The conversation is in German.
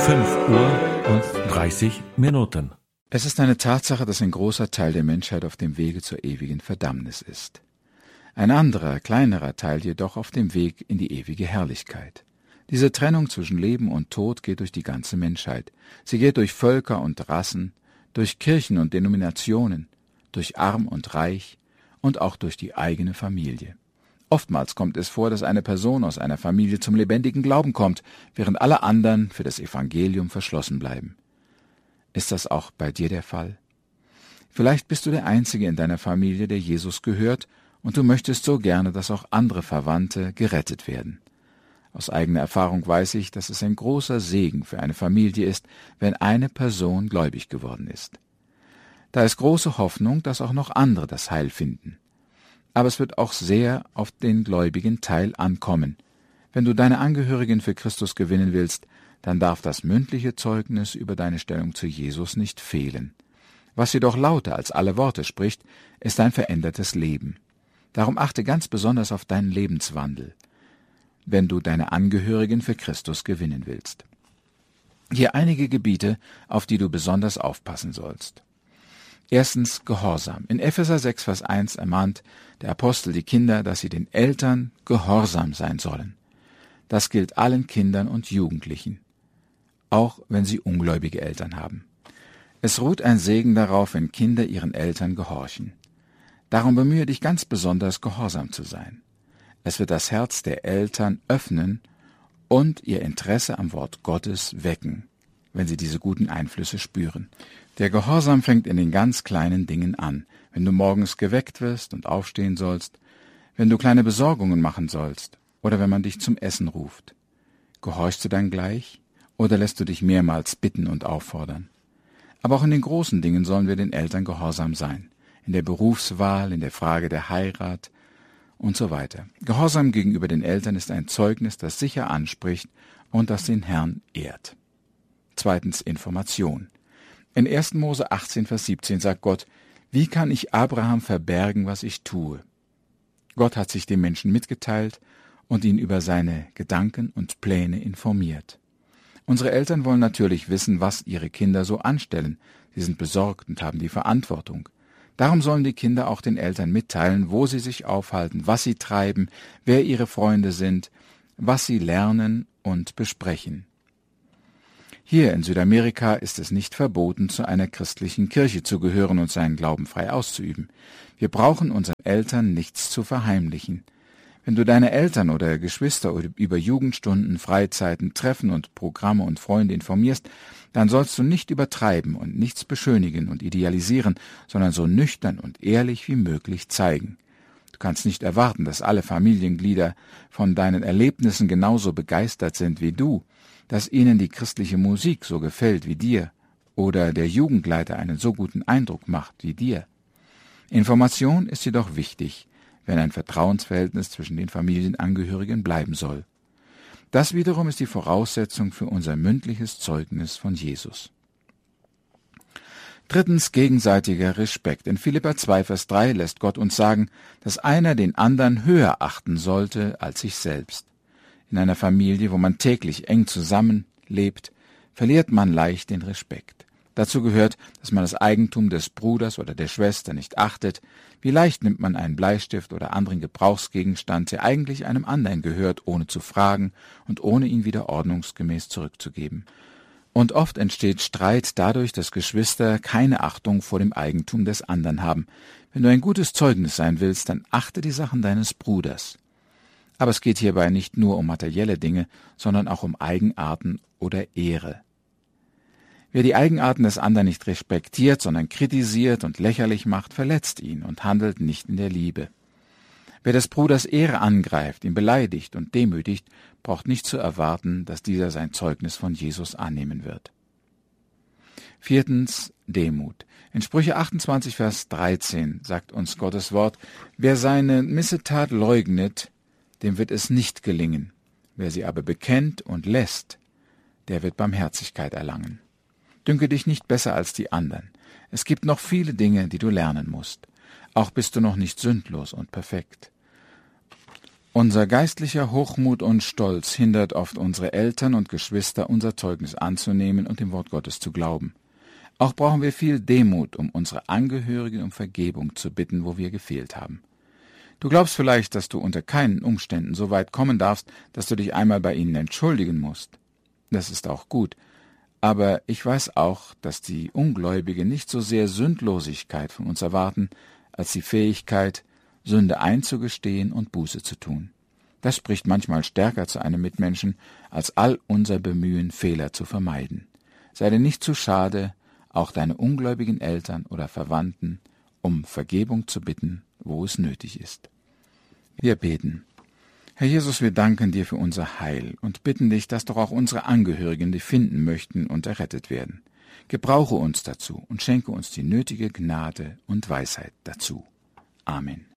5:30. Es ist eine Tatsache, dass ein großer Teil der Menschheit auf dem Wege zur ewigen Verdammnis ist. Ein anderer, kleinerer Teil jedoch auf dem Weg in die ewige Herrlichkeit. Diese Trennung zwischen Leben und Tod geht durch die ganze Menschheit. Sie geht durch Völker und Rassen, durch Kirchen und Denominationen, durch Arm und Reich und auch durch die eigene Familie. Oftmals kommt es vor, dass eine Person aus einer Familie zum lebendigen Glauben kommt, während alle anderen für das Evangelium verschlossen bleiben. Ist das auch bei dir der Fall? Vielleicht bist du der Einzige in deiner Familie, der Jesus gehört, und du möchtest so gerne, dass auch andere Verwandte gerettet werden. Aus eigener Erfahrung weiß ich, dass es ein großer Segen für eine Familie ist, wenn eine Person gläubig geworden ist. Da ist große Hoffnung, dass auch noch andere das Heil finden. Aber es wird auch sehr auf den gläubigen Teil ankommen. Wenn du deine Angehörigen für Christus gewinnen willst, dann darf das mündliche Zeugnis über deine Stellung zu Jesus nicht fehlen. Was jedoch lauter als alle Worte spricht, ist ein verändertes Leben. Darum achte ganz besonders auf deinen Lebenswandel, wenn du deine Angehörigen für Christus gewinnen willst. Hier einige Gebiete, auf die du besonders aufpassen sollst. Erstens Gehorsam. In Epheser 6, Vers 1 ermahnt der Apostel die Kinder, dass sie den Eltern gehorsam sein sollen. Das gilt allen Kindern und Jugendlichen, auch wenn sie ungläubige Eltern haben. Es ruht ein Segen darauf, wenn Kinder ihren Eltern gehorchen. Darum bemühe dich ganz besonders, gehorsam zu sein. Es wird das Herz der Eltern öffnen und ihr Interesse am Wort Gottes wecken, wenn sie diese guten Einflüsse spüren. Der Gehorsam fängt in den ganz kleinen Dingen an, wenn du morgens geweckt wirst und aufstehen sollst, wenn du kleine Besorgungen machen sollst oder wenn man dich zum Essen ruft. Gehorchst du dann gleich oder lässt du dich mehrmals bitten und auffordern? Aber auch in den großen Dingen sollen wir den Eltern gehorsam sein, in der Berufswahl, in der Frage der Heirat und so weiter. Gehorsam gegenüber den Eltern ist ein Zeugnis, das sicher anspricht und das den Herrn ehrt. Zweitens Information. In 1. Mose 18, Vers 17 sagt Gott: Wie kann ich Abraham verbergen, was ich tue? Gott hat sich dem Menschen mitgeteilt und ihn über seine Gedanken und Pläne informiert. Unsere Eltern wollen natürlich wissen, was ihre Kinder so anstellen. Sie sind besorgt und haben die Verantwortung. Darum sollen die Kinder auch den Eltern mitteilen, wo sie sich aufhalten, was sie treiben, wer ihre Freunde sind, was sie lernen und besprechen. Hier in Südamerika ist es nicht verboten, zu einer christlichen Kirche zu gehören und seinen Glauben frei auszuüben. Wir brauchen unseren Eltern nichts zu verheimlichen. Wenn du deine Eltern oder Geschwister über Jugendstunden, Freizeiten, Treffen und Programme und Freunde informierst, dann sollst du nicht übertreiben und nichts beschönigen und idealisieren, sondern so nüchtern und ehrlich wie möglich zeigen. Du kannst nicht erwarten, dass alle Familienglieder von deinen Erlebnissen genauso begeistert sind wie du, dass ihnen die christliche Musik so gefällt wie dir oder der Jugendleiter einen so guten Eindruck macht wie dir. Information ist jedoch wichtig, wenn ein Vertrauensverhältnis zwischen den Familienangehörigen bleiben soll. Das wiederum ist die Voraussetzung für unser mündliches Zeugnis von Jesus. Drittens gegenseitiger Respekt. In Philipper 2, Vers 3 lässt Gott uns sagen, dass einer den anderen höher achten sollte als sich selbst. In einer Familie, wo man täglich eng zusammenlebt, verliert man leicht den Respekt. Dazu gehört, dass man das Eigentum des Bruders oder der Schwester nicht achtet. Wie leicht nimmt man einen Bleistift oder anderen Gebrauchsgegenstand, der eigentlich einem anderen gehört, ohne zu fragen und ohne ihn wieder ordnungsgemäß zurückzugeben. Und oft entsteht Streit dadurch, dass Geschwister keine Achtung vor dem Eigentum des anderen haben. Wenn du ein gutes Zeugnis sein willst, dann achte die Sachen deines Bruders. Aber es geht hierbei nicht nur um materielle Dinge, sondern auch um Eigenarten oder Ehre. Wer die Eigenarten des anderen nicht respektiert, sondern kritisiert und lächerlich macht, verletzt ihn und handelt nicht in der Liebe. Wer des Bruders Ehre angreift, ihn beleidigt und demütigt, braucht nicht zu erwarten, dass dieser sein Zeugnis von Jesus annehmen wird. Viertens, Demut. In Sprüche 28, Vers 13 sagt uns Gottes Wort: Wer seine Missetat leugnet, dem wird es nicht gelingen. Wer sie aber bekennt und lässt, der wird Barmherzigkeit erlangen. Dünke dich nicht besser als die anderen. Es gibt noch viele Dinge, die du lernen musst. Auch bist du noch nicht sündlos und perfekt. Unser geistlicher Hochmut und Stolz hindert oft unsere Eltern und Geschwister, unser Zeugnis anzunehmen und dem Wort Gottes zu glauben. Auch brauchen wir viel Demut, um unsere Angehörigen um Vergebung zu bitten, wo wir gefehlt haben. Du glaubst vielleicht, dass du unter keinen Umständen so weit kommen darfst, dass du dich einmal bei ihnen entschuldigen musst. Das ist auch gut. Aber ich weiß auch, dass die Ungläubigen nicht so sehr Sündlosigkeit von uns erwarten, als die Fähigkeit, Sünde einzugestehen und Buße zu tun. Das spricht manchmal stärker zu einem Mitmenschen, als all unser Bemühen, Fehler zu vermeiden. Sei dir nicht zu schade, auch deine ungläubigen Eltern oder Verwandten um Vergebung zu bitten, wo es nötig ist. Wir beten. Herr Jesus, wir danken dir für unser Heil und bitten dich, dass doch auch unsere Angehörigen dich finden möchten und errettet werden. Gebrauche uns dazu und schenke uns die nötige Gnade und Weisheit dazu. Amen.